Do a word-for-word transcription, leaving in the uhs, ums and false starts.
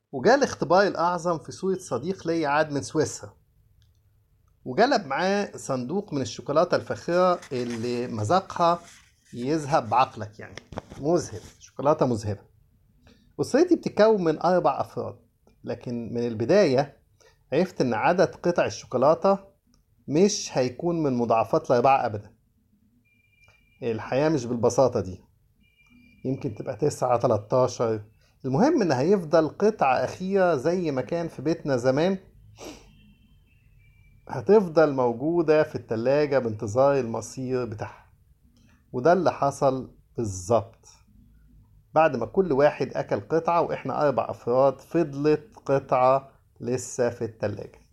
وجاء الاختبار الأعظم في صورة صديق لي عاد من سويسرا، وجلب معاه صندوق من الشوكولاتة الفاخرة اللي مذاقها يذهب بعقلك، يعني مذهل، شوكولاتة مذهبة. أسرتي بتتكون من أربع أفراد، لكن من البداية عرفت إن عدد قطع الشوكولاتة مش هيكون من مضاعفات الأربعة أبدا. الحياة مش بالبساطة دي، يمكن تبقى تسعة تلاتاشر. المهم إن هيفضل قطعة أخيرة زي ما كان في بيتنا زمان، هتفضل موجودة في التلاجة بانتظار المصير بتاعها. وده اللي حصل بالظبط. بعد ما كل واحد أكل قطعة وإحنا أربع أفراد، فضلت قطعة لسه في التلاجة.